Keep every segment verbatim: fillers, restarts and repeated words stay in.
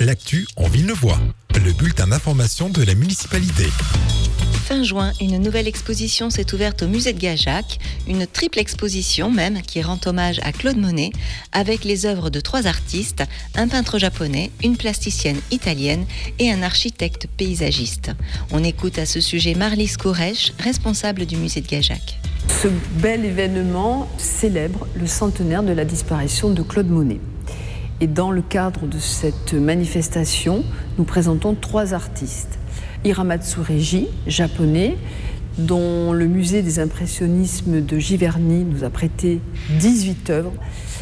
l'actu en Villeneuvois, le bulletin d'information de la municipalité. Fin juin, une nouvelle exposition s'est ouverte au musée de Gajac, une triple exposition même qui rend hommage à Claude Monet, avec les œuvres de trois artistes, un peintre japonais, une plasticienne italienne et un architecte paysagiste. On écoute à ce sujet Marlise Kourech, responsable du musée de Gajac. Ce bel événement célèbre le centenaire de la disparition de Claude Monet. Et dans le cadre de cette manifestation, nous présentons trois artistes. Hiramatsu Reiji, japonais, dont le musée des impressionnismes de Giverny nous a prêté dix-huit œuvres,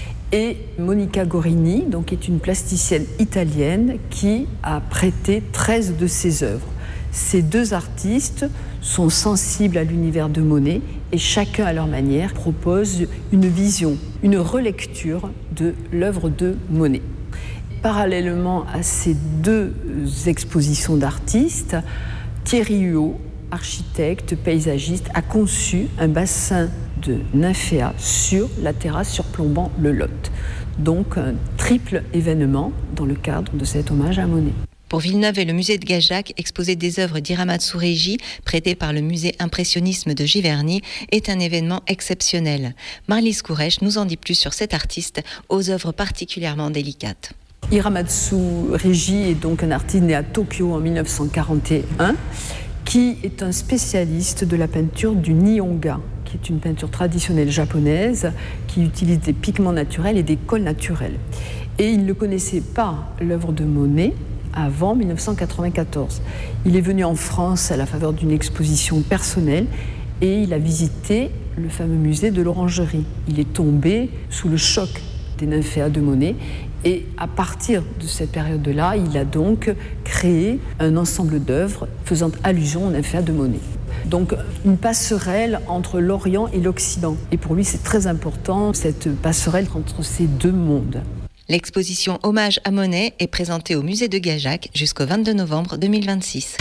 et Monica Gorini, donc, qui est une plasticienne italienne, qui a prêté treize de ses œuvres. Ces deux artistes sont sensibles à l'univers de Monet et chacun à leur manière propose une vision, une relecture de l'œuvre de Monet. Parallèlement à ces deux expositions d'artistes, Thierry Huot, architecte, paysagiste, a conçu un bassin de nymphéas sur la terrasse surplombant le Lot. Donc un triple événement dans le cadre de cet hommage à Monet. Pour Villeneuve et le musée de Gajac, exposer des œuvres d'Hiramatsu Reiji, prêtées par le musée impressionnisme de Giverny, est un événement exceptionnel. Marlise Kourech nous en dit plus sur cet artiste aux œuvres particulièrement délicates. Hiramatsu Reiji est donc un artiste né à Tokyo en dix-neuf cent quarante et un, qui est un spécialiste de la peinture du Nihonga, qui est une peinture traditionnelle japonaise qui utilise des pigments naturels et des colles naturelles. Et il ne connaissait pas l'œuvre de Monet avant dix-neuf cent quatre-vingt-quatorze. Il est venu en France à la faveur d'une exposition personnelle et il a visité le fameux musée de l'Orangerie. Il est tombé sous le choc des nymphéas de Monet et à partir de cette période-là, il a donc créé un ensemble d'œuvres faisant allusion aux nymphéas de Monet. Donc une passerelle entre l'Orient et l'Occident. Et pour lui, c'est très important, cette passerelle entre ces deux mondes. L'exposition Hommage à Monet est présentée au musée de Gajac jusqu'au vingt-deux novembre deux mille vingt-six.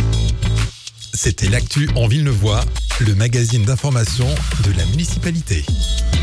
C'était l'actu en Villeneuvois, le magazine d'information de la municipalité.